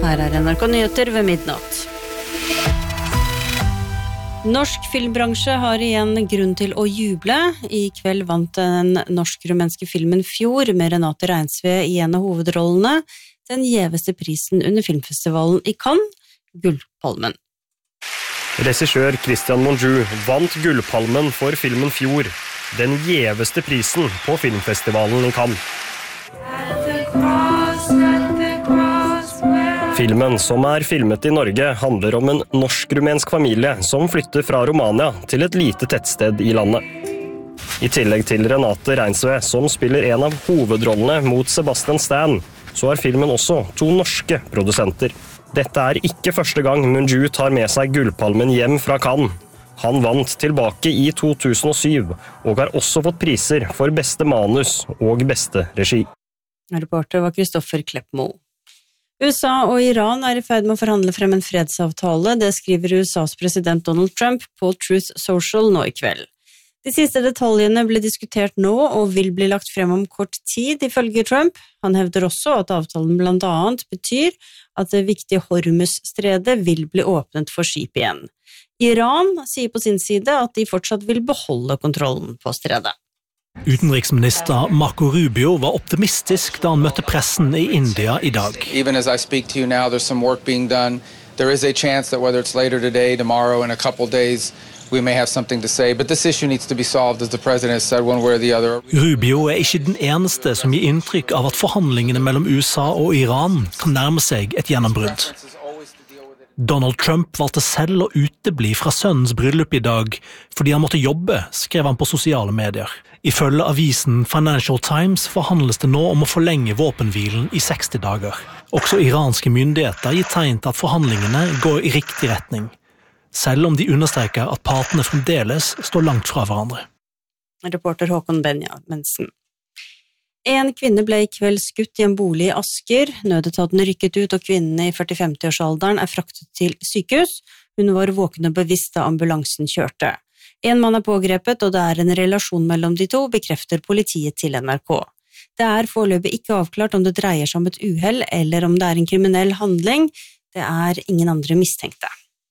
Her NRK Nyheter ved midnatt. Norsk filmbransje har igjen grunn til å juble. I kveld vant den norsk-rumenske filmen Fjord med Renate Reinsve i en av hovedrollene den gjeveste prisen under filmfestivalen i Cannes, Gullpalmen. Regissør Christian Monjou vant Gullpalmen for filmen Fjord, den gjeveste prisen på filmfestivalen i Cannes. Filmen, som er filmet i Norge, handler om en norsk-rumensk familie som flytter fra Romania til et lite tettsted i landet. I tillegg til Renate Reinsve, som spiller en av hovedrollene mot Sebastian Stan, så er filmen også 2 norske produsenter. Dette er ikke første gang Monjou tar med seg Gullpalmen hjem fra Cannes. Han vant tilbake i 2007, og har også fått priser for beste manus og beste regi. Reporter var Kristoffer Kleppmo. USA og Iran er i ferd med å forhandle frem en fredsavtale, det skriver USAs president Donald Trump på Truth Social nå i kveld. De siste detaljene ble diskutert nå og vil bli lagt frem om kort tid, ifølge Trump. Han hevder også at avtalen blant annet betyr at det viktige Hormuz-stredet vil bli åpnet for skip igjen. Iran sier på sin side at de fortsatt vil beholde kontrollen på stredet. Utenriksminister Marco Rubio var optimistisk da han møtte pressen i India i dag. Even as I speak to you now, there's some work being done. There is a chance that whether it's later today, tomorrow, in a couple days, we may have something to say. But this issue needs to be solved, as the president has said, one way or the other. Rubio er ikke den eneste som gir inntrykk av at forhandlingene mellom USA og Iran kan nærme seg et gjennombrudd. Donald Trump valgte selv å utebli fra sønnens bryllup i dag fordi han måtte jobbe, skrev han på sosiale medier. Ifølge avisen Financial Times forhandles det nå om å forlenge våpenhvilen i 60 dager. Også iranske myndigheter gir tegn til at forhandlingene går i riktig retning, selv om de understreker at partene fremdeles står langt fra hverandre. Reporter Håkon Benjaminsen. En kvinne ble i kveld skutt i en bolig i Asker. Nødetaten rykket ut, og kvinnen i 40-50-årsalderen er fraktet til sykehus. Hun var våken og bevisst da ambulansen kjørte. En mann er pågrepet, og det er en relasjon mellom de to, bekrefter politiet til NRK. Det er foreløpig ikke avklart om det dreier seg om et uhell, eller om det er en kriminell handling. Det er ingen andre mistenkte.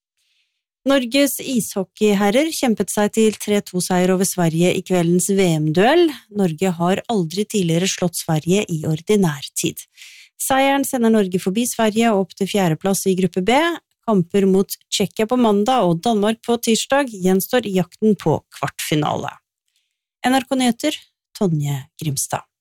Norges ishockeyherrer kjempet seg til 3-2-seier over Sverige i kveldens VM-duell. Norge har aldri tidligere slått Sverige i ordinær tid. Seieren sender Norge forbi Sverige og opp til 4. plass i gruppe B. Kamper mot Tsjekkia på mandag og Danmark på tirsdag gjenstår jakten på kvartfinale. NRK Nyheter, Tonje Grimstad.